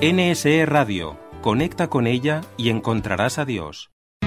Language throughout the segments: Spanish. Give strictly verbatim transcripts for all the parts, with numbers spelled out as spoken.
N S E Radio. Conecta con ella y encontrarás a Dios.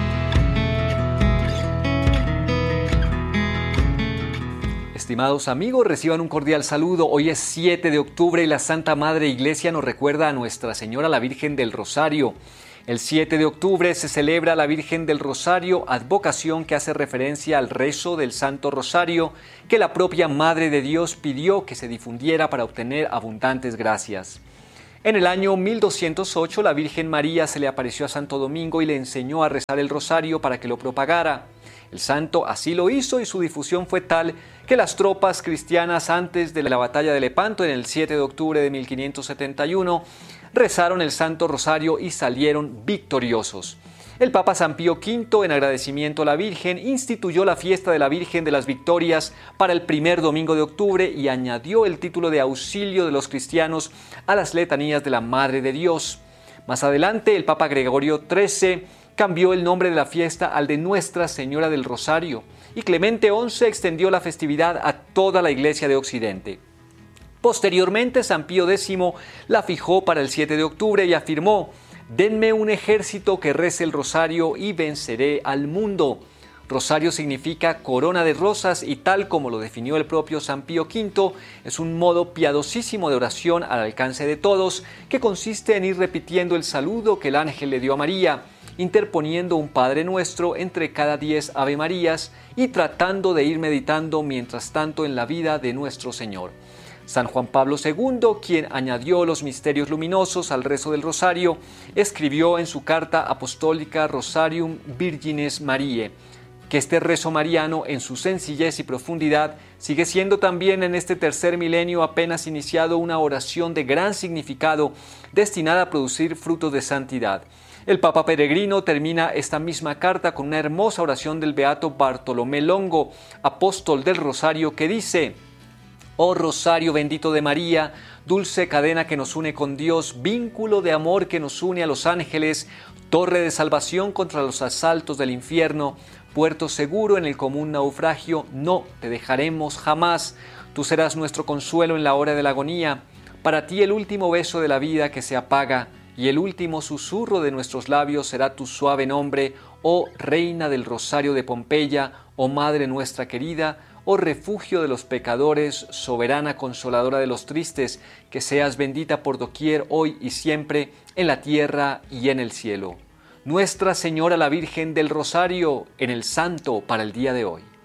Estimados amigos, reciban un cordial saludo. Hoy es siete de octubre y la Santa Madre Iglesia nos recuerda a Nuestra Señora la Virgen del Rosario. El siete de octubre se celebra la Virgen del Rosario, advocación que hace referencia al rezo del Santo Rosario que la propia Madre de Dios pidió que se difundiera para obtener abundantes gracias. En el año mil doscientos ocho, la Virgen María se le apareció a Santo Domingo y le enseñó a rezar el rosario para que lo propagara. El santo así lo hizo y su difusión fue tal que las tropas cristianas antes de la batalla de Lepanto en el siete de octubre de mil quinientos setenta y uno rezaron el Santo Rosario y salieron victoriosos. El Papa San Pío quinto, en agradecimiento a la Virgen, instituyó la fiesta de la Virgen de las Victorias para el primer domingo de octubre y añadió el título de auxilio de los cristianos a las letanías de la Madre de Dios. Más adelante, el Papa Gregorio trece cambió el nombre de la fiesta al de Nuestra Señora del Rosario y Clemente once extendió la festividad a toda la Iglesia de Occidente. Posteriormente, San Pío décimo la fijó para el siete de octubre y afirmó: «Denme un ejército que rece el rosario y venceré al mundo». Rosario significa corona de rosas y, tal como lo definió el propio San Pío quinto, es un modo piadosísimo de oración al alcance de todos que consiste en ir repitiendo el saludo que el ángel le dio a María, interponiendo un Padre Nuestro entre cada diez Ave Marías y tratando de ir meditando mientras tanto en la vida de nuestro Señor. San Juan Pablo segundo, quien añadió los misterios luminosos al rezo del rosario, escribió en su carta apostólica Rosarium Virgines Mariae, que este rezo mariano en su sencillez y profundidad sigue siendo también en este tercer milenio apenas iniciado una oración de gran significado destinada a producir frutos de santidad. El Papa Peregrino termina esta misma carta con una hermosa oración del beato Bartolomé Longo, apóstol del Rosario, que dice: «Oh Rosario bendito de María, dulce cadena que nos une con Dios, vínculo de amor que nos une a los ángeles, torre de salvación contra los asaltos del infierno, puerto seguro en el común naufragio, no te dejaremos jamás. Tú serás nuestro consuelo en la hora de la agonía. Para ti el último beso de la vida que se apaga y el último susurro de nuestros labios será tu suave nombre, oh Reina del Rosario de Pompeya, oh Madre nuestra querida, oh refugio de los pecadores, soberana consoladora de los tristes, que seas bendita por doquier hoy y siempre, en la tierra y en el cielo. Nuestra Señora la Virgen del Rosario, en el Santo para el día de hoy».